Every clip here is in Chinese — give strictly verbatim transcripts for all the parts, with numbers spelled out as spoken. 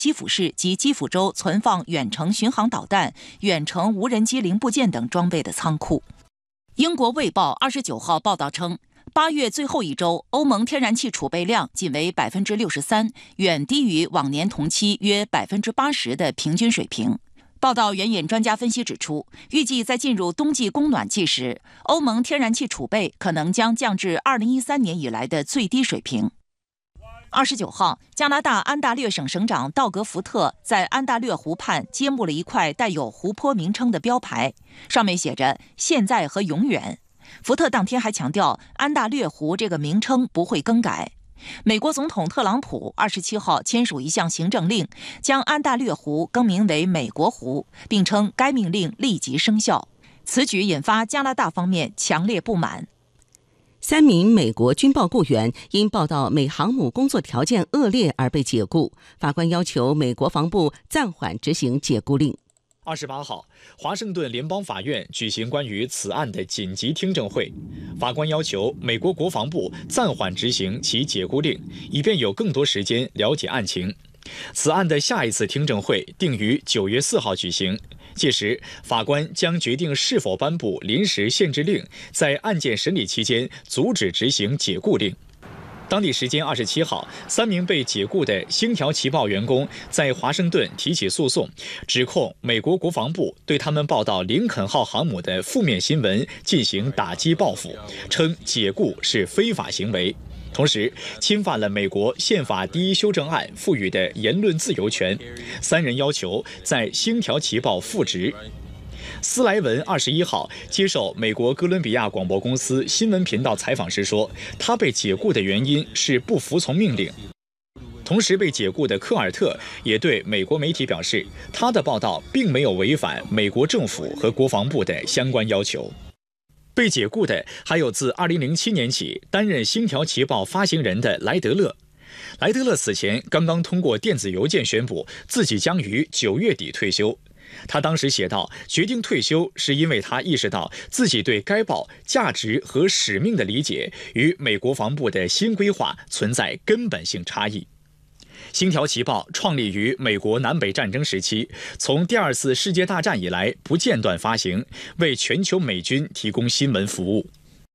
基辅市及基辅州存放远程巡航导弹、远程无人机零部件等装备的仓库。英国《卫报》二十九号报道称，八月最后一周，欧盟天然气储备量仅为百分之六十三，远低于往年同期约百分之八十的平均水平。报道援引专家分析指出，预计在进入冬季供暖季时，欧盟天然气储备可能将降至二零一三年以来的最低水平。二十九号，加拿大安大略省省长道格·福特在安大略湖畔揭幕了一块带有湖泊名称的标牌，上面写着“现在和永远”。福特当天还强调，安大略湖这个名称不会更改。美国总统特朗普二十七号签署一项行政令，将安大略湖更名为美国湖，并称该命令立即生效。此举引发加拿大方面强烈不满。 三名美国军报雇员因报道美航母工作条件恶劣而被解雇，法官要求美国防部暂缓执行解雇令。 二十八号，华盛顿联邦法院举行关于此案的紧急听证会，法官要求美国国防部暂缓执行其解雇令，以便有更多时间了解案情。此案的下一次听证会定于九月四号举行，届时法官将决定是否颁布临时限制令，在案件审理期间阻止执行解雇令。当地时间二十七号，三名被解雇的《星条旗报》员工在华盛顿提起诉讼，指控美国国防部对他们报道林肯号航母的负面新闻进行打击报复，称解雇是非法行为，同时侵犯了美国宪法第一修正案赋予的言论自由权。三人要求在《星条旗报》复职。斯莱文二十一号接受美国哥伦比亚广播公司新闻频道采访时说，他被解雇的原因是不服从命令。同时被解雇的科尔特也对美国媒体表示，他的报道并没有违反美国政府和国防部的相关要求。被解雇的还有自二零零七年起担任《星条旗报》发行人的莱德勒。莱德勒此前刚刚通过电子邮件宣布自己将于九月底退休。他当时写道，决定退休是因为他意识到自己对该报价值和使命的理解与美国防部的新规划存在根本性差异。星条旗报创立于美国南北战争时期，从第二次世界大战以来不间断发行，为全球美军提供新闻服务。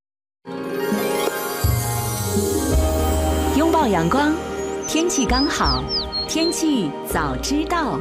拥抱阳光，天气刚好，天气早知道。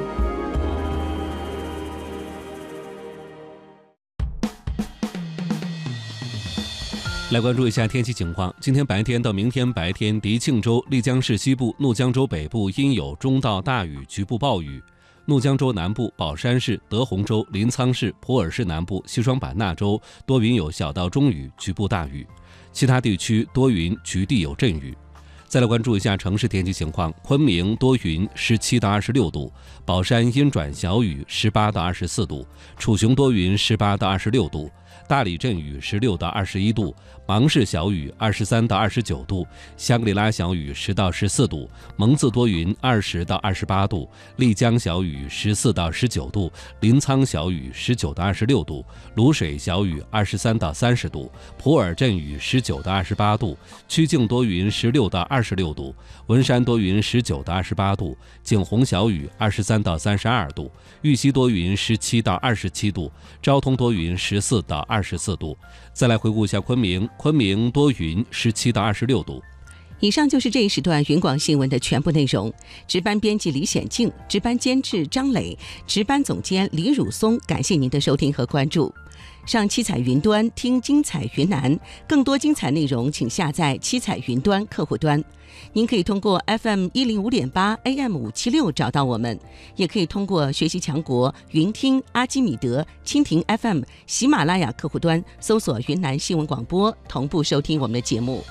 来关注一下天气情况。今天白天到明天白天，迪庆州、丽江市西部、怒江州北部阴有中到大雨，局部暴雨；怒江州南部、宝山市、德宏州、临沧市、普洱市南部、西双版纳州多云有小到中雨，局部大雨；其他地区多云，局地有阵雨。再来关注一下城市天气情况。昆明多云，十七到二十六度；宝山阴转小雨，十八到二十四度；楚雄多云，十八到二十六度；大理阵雨，十六到二十一度；芒市小雨，二十三到二十九度；香格里拉小雨，十到十四度；蒙自多云，二十到二十八度；丽江小雨，十四到十九度；临沧小雨，十九到二十六度；卤水小雨，二十三到三十度；普洱阵雨，十九到二十八度；曲靖多云，十六到二十六度；文山多云，十九到二十八度；景洪小雨，二十三到三十二度；玉溪多云，十七到二十七度；昭通多云，十四到二十四度。再来回顾一下昆明，昆明多云，十七到二十六度。 以上就是这一时段云广新闻的全部内容。值班编辑李显静，值班监制张磊，值班总监李汝松，感谢您的收听和关注。上七彩云端听精彩云南，更多精彩内容请下载七彩云端客户端。您可以通过 F M 一零五点八 A M 五七六找到我们，也可以通过学习强国、云听、阿基米德、蜻蜓 F M、喜马拉雅客户端搜索云南新闻广播，同步收听我们的节目。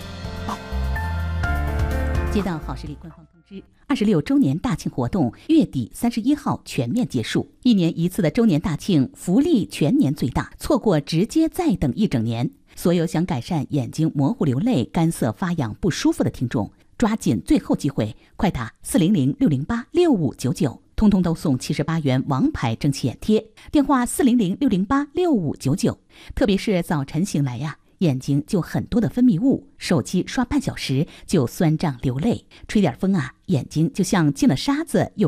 接到好视力官方通知，二十六周年大庆活动月底三十一号全面结束。一年一次的周年大庆，福利全年最大，错过直接再等一整年。所有想改善眼睛模糊流泪、干涩发痒不舒服的听众，抓紧最后机会，快打四零零六零八六五九九，通通都送七十八元王牌蒸汽眼贴。电话四零零六零八六五九九。特别是早晨醒来呀，眼睛就很多的分泌物，手机刷半小时就酸胀流泪，吹点风啊，眼睛就像进了沙子又